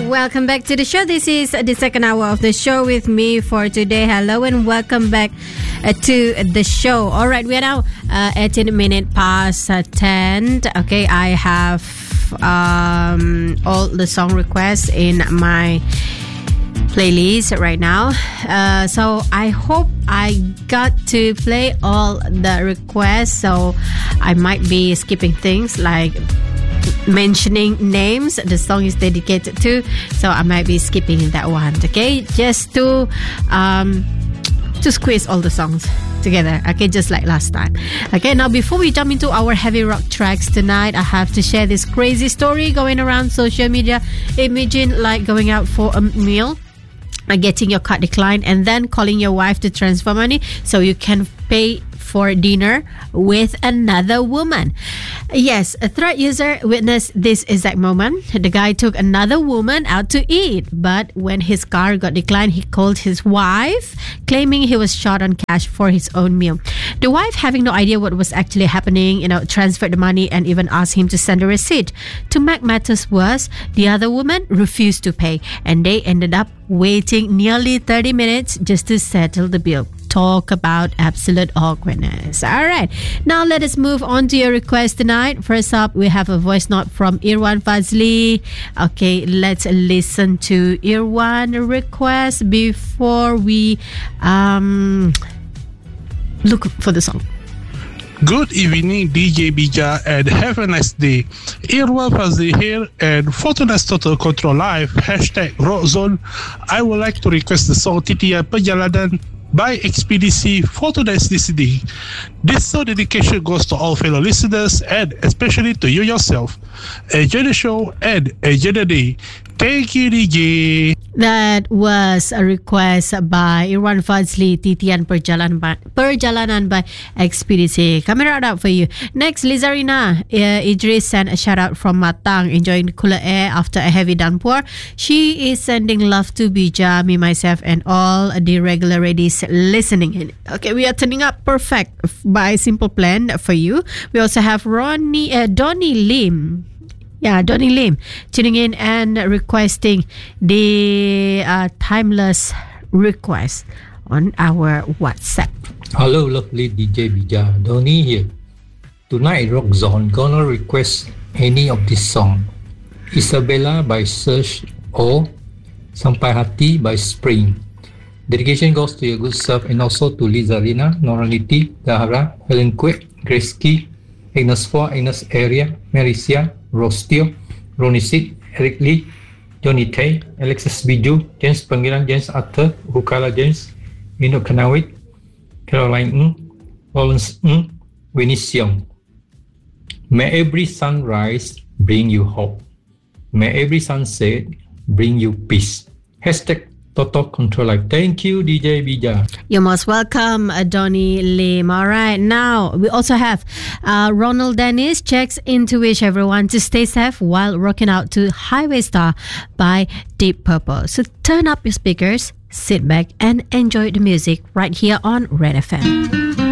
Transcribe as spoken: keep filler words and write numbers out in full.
welcome back to the show. This is the second hour of the show with me for today. Hello and welcome back uh, to the show. All right, we are now uh, eighteen minutes past uh, ten. Okay, I have um, all the song requests in my playlist right now. Uh, so I hope I got to play all the requests. So I might be skipping things like mentioning names the song is dedicated to, so I might be skipping that one. Okay, just to um to squeeze all the songs together. Okay, just like last time. Okay, now before we jump into our heavy rock tracks tonight, I have to share this crazy story going around social media. Imagine like going out for a meal, getting your card declined, and then calling your wife to transfer money so you can pay for dinner with another woman. Yes, a Thread user witnessed this exact moment. The guy took another woman out to eat, but when his card got declined, he called his wife, claiming he was short on cash for his own meal. The wife, having no idea what was actually happening, you know, transferred the money and even asked him to send a receipt. To make matters worse, the other woman refused to pay, and they ended up waiting nearly thirty minutes just to settle the bill. Talk about absolute awkwardness. All right, now let us move on to your request tonight. First up, we have a voice note from Irwan Fazli. Okay, let's listen to Irwan request before we um look for the song. Good evening, D J Bija, and have a nice day. Irwan Fazli here, and for tonight's Total Control Live, hashtag Rock Zone, I would like to request the song Titian Perjalanan by Expedisi for tonight's listening. This song dedication goes to all fellow listeners and especially to you yourself. Enjoy the show and enjoy the day. Thank you, D J. That was a request by Irwan Fazli, Titian Perjalanan by, Perjalanan by Expedisi. Coming right up for you. Next, Lizarina uh, Idris sent a shout out from Matang, enjoying the cooler air after a heavy downpour. She is sending love to Bija, me, myself, and all the regular ladies listening in. Okay, we are turning up perfect by Simple Plan for you. We also have Ronnie, uh, Donnie Lim. Yeah, Donnie Lim tuning in and requesting the uh, timeless request on our WhatsApp. Hello, lovely D J Bija. Donnie here. Tonight, Rock Zone gonna request any of this song. Isabella by Serge or Sampai Hati by Spring. Dedication goes to your good self and also to Lizarina, Noraniti, Dahara, Helen Kwek, Grace Key, Agnes Four, Agnes Area, Maricia, Rostio, Ronisit, Eric Lee, Johnny Tay, Alexis Biju, James Panggilan, James Arthur, Bukala James, Ino Kanawit, Caroline Ng, Lawrence Ng, Winnie Siong. May every sunrise bring you hope. May every sunset bring you peace. Hashtag Total Control Life. Thank you, D J Bija. You're most welcome, Donnie Lim. All right, now we also have uh, Ronald Dennis checks in to wish everyone to stay safe while rocking out to Highway Star by Deep Purple. So turn up your speakers, sit back and enjoy the music right here on Red F M.